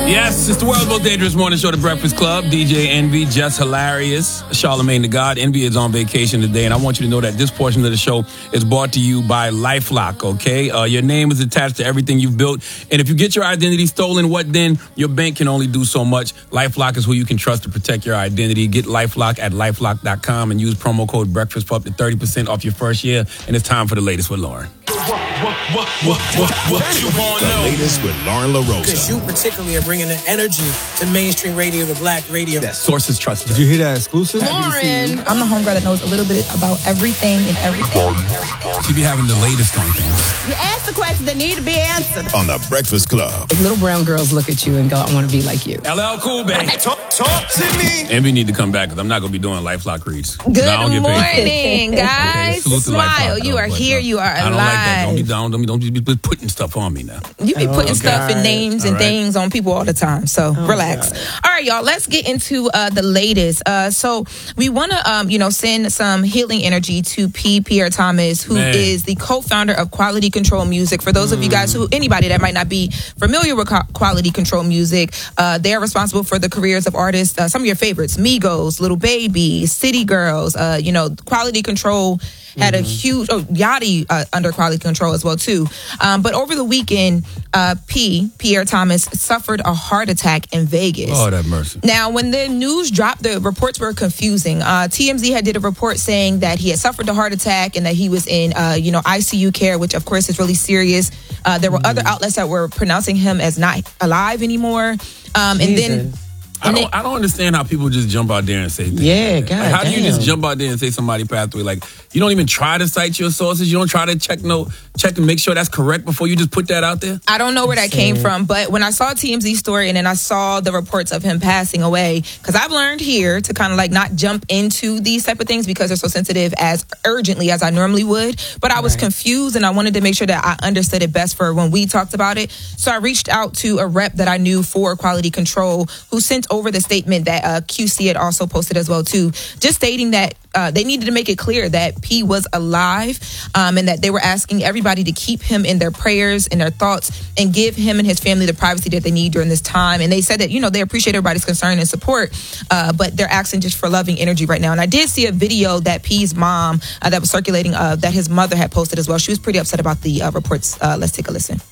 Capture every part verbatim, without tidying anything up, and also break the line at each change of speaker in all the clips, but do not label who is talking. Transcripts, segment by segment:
Yes, it's the world's most dangerous morning show, The Breakfast Club. D J Envy, just hilarious. Charlamagne the God. Envy is on vacation today, and I want you to know that this portion of the show is brought to you by LifeLock, okay? Uh, your name is attached to everything you've built, and if you get your identity stolen, what then? Your bank can only do so much. LifeLock is who you can trust to protect your identity. Get LifeLock at lifelock dot com and use promo code BREAKFAST for up to thirty percent off your first year, and it's time for the latest with Lauren.
What, what, what, what, what you want to know?
The latest with Lauren LaRosa.
Because you particularly are bringing the energy to mainstream radio, to black radio.
That sources trust.
Did you hear that exclusive?
Lauren, I'm the homegirl that knows a little bit about everything and everything.
She be having the latest on things.
You ask the questions that need to be answered.
On The Breakfast Club.
Little brown girls look at you and go, I want to be like you.
L L Cool, baby.
Talk, talk to me.
Envy need to come back because I'm not going to be doing LifeLock reads.
Good morning, guys.
Salute to
Smile.
LifeLock,
You
though,
are
but,
here.
uh,
You are alive.
I don't like that. Don't be down. Don't be, don't be putting stuff on me now.
You be putting
Oh,
stuff
God.
and names and
All right.
things on people all the time. So
Oh,
relax.
God.
All right, y'all. Let's get into uh, the latest. Uh, so we want to, um, you know, send some healing energy to P. Pierre Thomas, who
Man.
is the co-founder of Quality Control Music. For those of you guys who, anybody that might not be familiar with Co- Quality Control Music, uh, they are responsible for the careers of artists. Uh, some of your favorites: Migos, Little Baby, City Girls. Uh, you know, Quality Control had a huge, oh, Yachty uh, under Quality Control as well too. Um, but over the weekend, uh, P, Pierre Thomas, suffered a heart attack in Vegas.
Oh, that mercy.
Now, when the news dropped, the reports were confusing. Uh, T M Z had did a report saying that he had suffered a heart attack and that he was in, uh, you know, I C U care, which of course is really serious. Uh, there were other outlets that were pronouncing him as not alive anymore. Um, and then.
Jesus.
I
And
don't,
they-
I don't understand how people just jump out there and say things.
Yeah,
like that.
God
Like, how do you
damn.
just jump out there and say somebody passed away? Like, you don't even try to cite your sources. You don't try to check no check and make sure that's correct before you just put that out there.
I don't know where that came from, but when I saw T M Z story and then I saw the reports of him passing away, because I've learned here to kind of like not jump into these type of things because they're so sensitive as urgently as I normally would. But I was
Right.
confused and I wanted to make sure that I understood it best for when we talked about it. So I reached out to a rep that I knew for Quality Control who sent over the statement that uh, Q C had also posted as well too, just stating that uh, they needed to make it clear that P was alive um, and that they were asking everybody to keep him in their prayers, in their thoughts, and give him and his family the privacy that they need during this time. And they said that, you know, they appreciate everybody's concern and support, uh, but they're asking just for loving energy right now. And I did see a video that P's mom uh, that was circulating uh, that his mother had posted as well. She was pretty upset about the uh, reports. Uh, let's take a listen.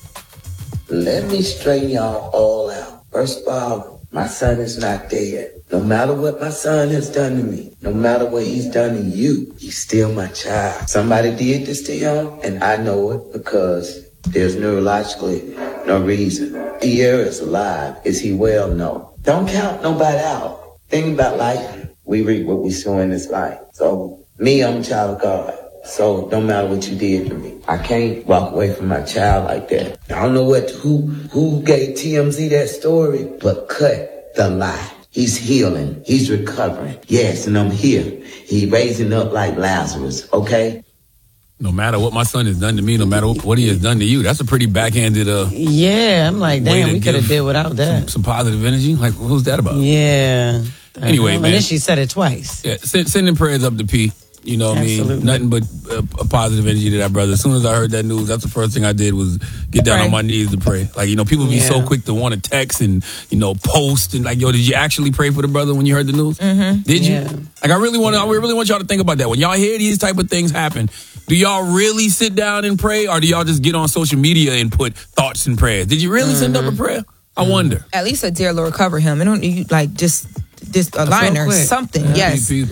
Let me straighten y'all all out. First of all, my son is not dead. No matter what my son has done to me, no matter what he's done to you, he's still my child. Somebody did this to him, and I know it because there's neurologically no reason. Pierre is alive. Is he well? No. Don't count nobody out. Think about life. We reap what we sow in this life. So, me, I'm a child of God. So, don't matter what you did to me. I can't walk away from my child like that. I don't know what who who gave T M Z that story, but cut the lie. He's healing. He's recovering. Yes, and I'm here. He raising up like Lazarus, okay?
No matter what my son has done to me, no matter what, what he has done to you, that's a pretty backhanded uh,
Yeah, I'm like,
way
damn,
to
we could have
give
did without that.
some, some positive energy. Like, who's that about?
Yeah.
Anyway,
and
man.
then she said it twice.
Yeah, send, sending prayers up to P. You know what I mean?
Absolutely.
Nothing but uh, a positive energy to that brother. As soon as I heard that news, that's the first thing I did was get down
Right.
on my knees to pray. Like, you know, people be so
Yeah.
quick to want to text and, you know, post and like, yo, did you actually pray for the brother when you heard the news? Mm-hmm. Did you?
Yeah.
Like, I really want to, I really want y'all to think about that. When y'all hear these type of things happen, do y'all really sit down and pray, or do y'all just get on social media and put thoughts and prayers? Did you really send up a prayer? I wonder.
At least a dear Lord cover him. I don't you like just just a liner,
quick.
something.
Yeah.
Yes.
P-